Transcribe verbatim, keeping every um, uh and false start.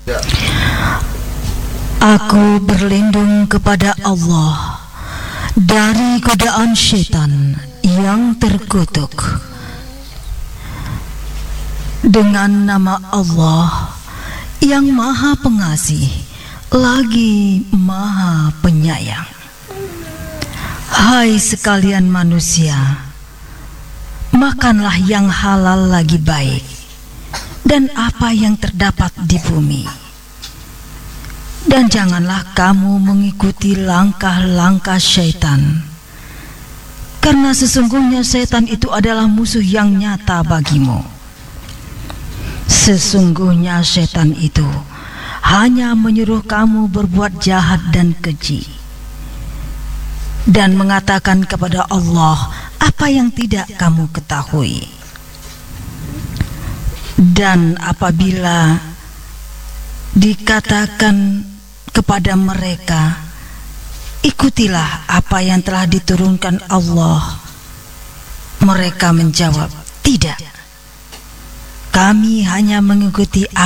Aku berlindung kepada Allah dari godaan syaitan yang terkutuk. Dengan nama Allah yang Maha Pengasih lagi Maha Penyayang. Hai sekalian manusia, makanlah yang halal lagi baik dan apa yang terdapat di bumi. Dan janganlah kamu mengikuti langkah-langkah syaitan, karena sesungguhnya syaitan itu adalah musuh yang nyata bagimu. Sesungguhnya syaitan itu hanya menyuruh kamu berbuat jahat dan keji, dan mengatakan kepada Allah apa yang tidak kamu ketahui. Dan apabila dikatakan kepada mereka, ikutilah apa yang telah diturunkan Allah, mereka menjawab, tidak, kami hanya mengikuti